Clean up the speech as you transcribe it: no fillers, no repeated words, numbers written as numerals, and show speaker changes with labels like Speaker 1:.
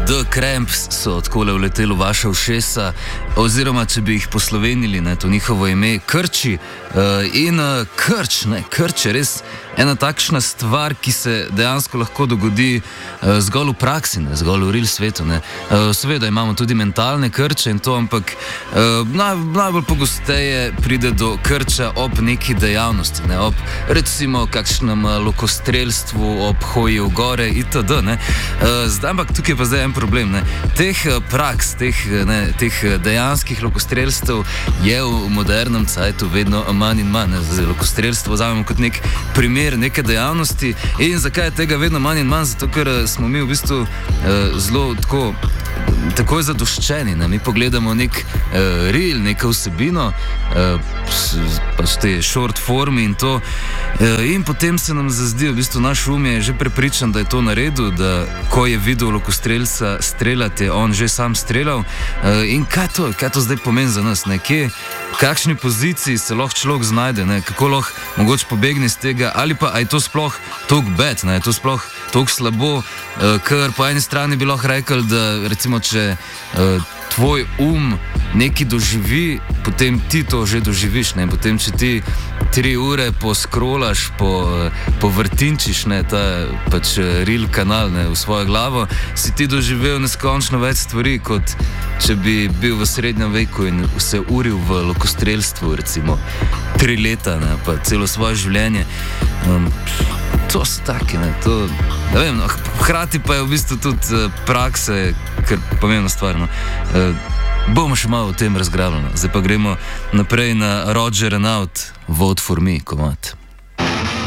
Speaker 1: The Cramps so odkole vleteli v vaša ušesa, oziroma če bi jih poslovenili, to njihovo ime, Krči. Krč je res ena takšna stvar, ki se dejansko lahko dogodi zgolj v praksi, zgolj v real svetu. Seveda imamo tudi mentalne krče in to, ampak najbolj pogosteje pride do krča ob neki dejavnosti, ob recimo kakšnem lokostrelstvu, ob hoji v gore itd. Ampak tukaj pa zdaj en problem. Teh praks, teh dejanskih lokostrelstev je v modernem cajtu vedno manj in manj. Lokostrelstvo vzamemo kot nek primer neke dejavnosti. In zakaj je tega vedno manj in manj? Zato, ker smo mi v bistvu zelo takoj zadoščeni. Mi pogledamo nek reel, neko vsebino, pač te short formi in to. In potem se nam zazdi, v bistvu naš um je že prepričan, da je to naredil, da ko je videl lokostrelca streljati, je on že sam streljal. In kaj to zdaj pomeni za nas? V kakšni poziciji se lahko človek znajde, kako lahko mogoče pobegne iz tega, ali pa je to sploh toliko bad, je to sploh toliko slabo, ker po eni strani bi lahko rekel, da recimo, če tvoj nekaj doživi, potem ti to že doživiš. Potem, če ti 3 ure poskrolaš, povrtinčiš ta pač reel kanal v svojo glavo, si ti doživel neskončno več stvari, kot če bi bil v srednjem veku in se uril v lokostrelstvu, recimo 3 leta, pa celo svoje življenje. To so take, hkrati pa je v bistvu tudi prakse, kar pomembna stvar. Bomo še malo o tem razgrabljali. Zdaj pa gremo naprej na Roger and Out, Vote for Me, komad.